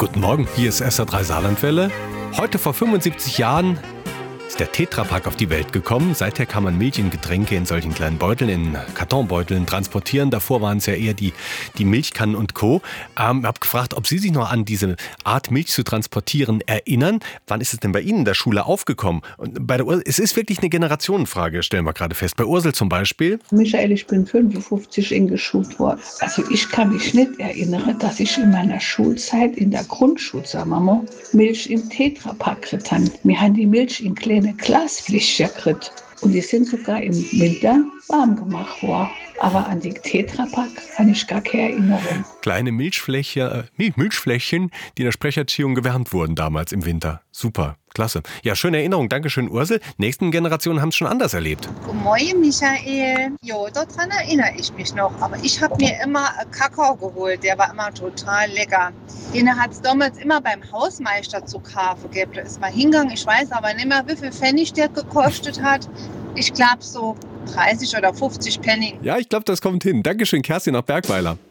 Guten Morgen, hier ist SR3 Saarlandwelle. Heute vor 75 Jahren ist der Tetra Pak auf die Welt gekommen. Seither kann man Milch in Getränke in solchen kleinen Beuteln, in Kartonbeuteln transportieren. Davor waren es ja eher die Milchkannen und Co. Ich habe gefragt, ob Sie sich noch an diese Art Milch zu transportieren erinnern. Wann ist es denn bei Ihnen in der Schule aufgekommen? Und es ist wirklich eine Generationenfrage, stellen wir gerade fest. Bei Ursel zum Beispiel. Michael, ich bin 55 eingeschult worden. Also ich kann mich nicht erinnern, dass ich in meiner Schulzeit, in der Grundschule, sagen wir mal, Milch im Tetra Pak gekriegt habe. Wir haben die Milch in kleine Glasfläschchen gekriegt. Und die sind sogar im Winter warm gemacht worden. Aber an die Tetra Pak kann ich gar keine Erinnerung. Kleine Milchfläschchen, die in der Sprecherziehung gewärmt wurden damals im Winter. Super, klasse. Ja, schöne Erinnerung. Dankeschön, Ursel. Nächsten Generationen haben es schon anders erlebt. Guten Morgen, Michael. Jo, daran erinnere ich mich noch. Aber ich habe mir immer Kakao geholt. Der war immer total lecker. Den hat es damals immer beim Hausmeister zu kaufen gegeben. Da ist mal hingegangen. Ich weiß aber nicht mehr, wie viel Pfennig der gekostet hat. Ich glaube so 30 oder 50 Pfennig. Ja, ich glaube, das kommt hin. Dankeschön, Kerstin nach Bergweiler.